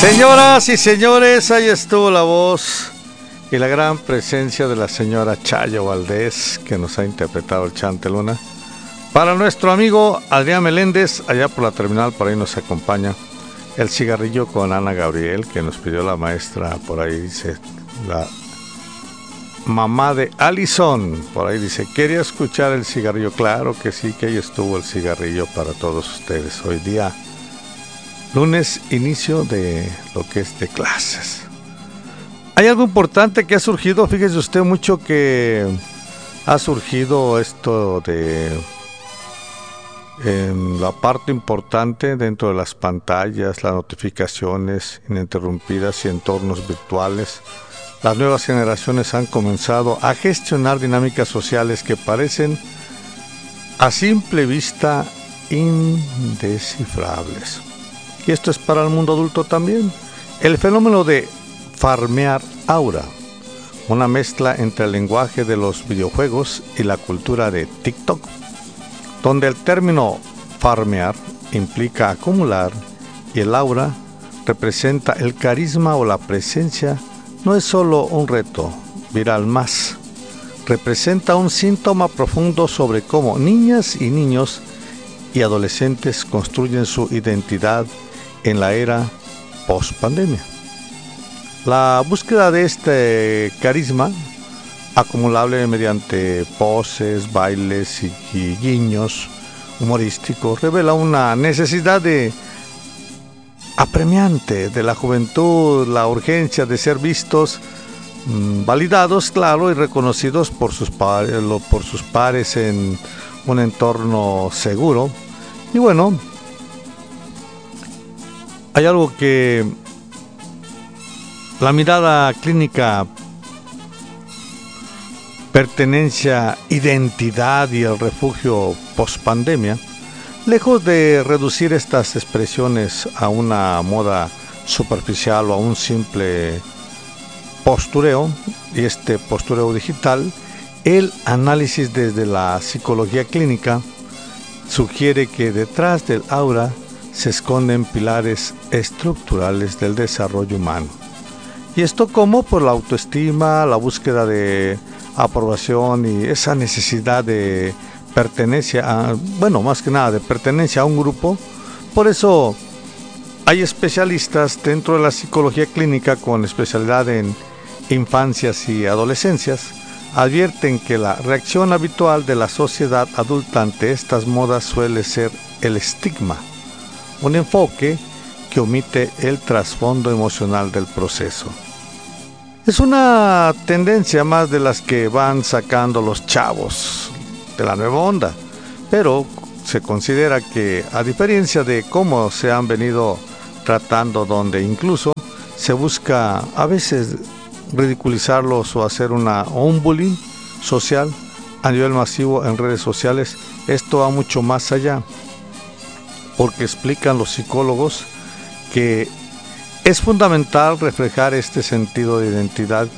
Señoras y señores, ahí estuvo la voz y la gran presencia de la señora Chayo Valdés, que nos ha interpretado el Chante Luna. Para nuestro amigo Adrián Meléndez, allá por la terminal, por ahí nos acompaña el cigarrillo con Ana Gabriel, que nos pidió la maestra, por ahí dice, la mamá de Allison, por ahí dice, quería escuchar el cigarrillo. Claro que sí, que ahí estuvo el cigarrillo para todos ustedes. Hoy día, lunes, inicio de lo que es de clases. Hay algo importante que ha surgido, fíjese usted mucho que ha surgido esto de en la parte importante dentro de las pantallas, las notificaciones ininterrumpidas y entornos virtuales. Las nuevas generaciones han comenzado a gestionar dinámicas sociales que parecen a simple vista indescifrables. Y esto es para el mundo adulto también. El fenómeno de farmear aura, una mezcla entre el lenguaje de los videojuegos y la cultura de TikTok, donde el término farmear implica acumular y el aura representa el carisma o la presencia. No es solo un reto viral más, representa un síntoma profundo sobre cómo niñas y niños y adolescentes construyen su identidad en la era post-pandemia. La búsqueda de este carisma, acumulable mediante poses, bailes y guiños humorísticos, revela una necesidad apremiante de la juventud, la urgencia de ser vistos, validados, claro, y reconocidos por sus pares en un entorno seguro. Y bueno, hay algo que la mirada clínica, pertenencia, identidad y el refugio post-pandemia, lejos de reducir estas expresiones a una moda superficial o a un simple postureo, y este postureo digital, el análisis desde la psicología clínica sugiere que detrás del aura se esconden pilares estructurales del desarrollo humano. ¿Y esto cómo? Por la autoestima, la búsqueda de aprobación y esa necesidad de pertenencia, más que nada de pertenencia a un grupo. Por eso hay especialistas dentro de la psicología clínica con especialidad en infancias y adolescencias, advierten que la reacción habitual de la sociedad adulta ante estas modas suele ser el estigma, un enfoque que omite el trasfondo emocional del proceso. Es una tendencia más de las que van sacando los chavos de la nueva onda, pero se considera que, a diferencia de cómo se han venido tratando, donde incluso se busca a veces ridiculizarlos o hacer un bullying social a nivel masivo en redes sociales, esto va mucho más allá, porque explican los psicólogos que es fundamental reflejar este sentido de identidad